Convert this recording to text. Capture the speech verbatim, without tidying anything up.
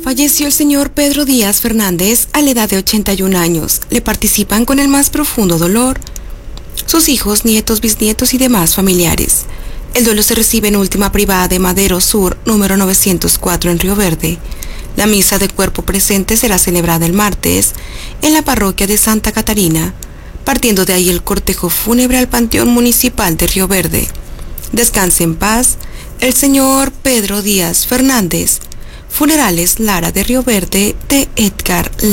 Falleció el señor Pedro Díaz Fernández a la edad de ochenta y un años. Le participan con el más profundo dolor sus hijos, nietos, bisnietos y demás familiares. El duelo se recibe en última privada de Madero Sur, número novecientos cuatro en Río Verde. La misa de cuerpo presente será celebrada el martes en la parroquia de Santa Catarina, partiendo de ahí el cortejo fúnebre al Panteón Municipal de Río Verde. Descanse en paz el señor Pedro Díaz Fernández. Funerales Lara de Río Verde de Edgar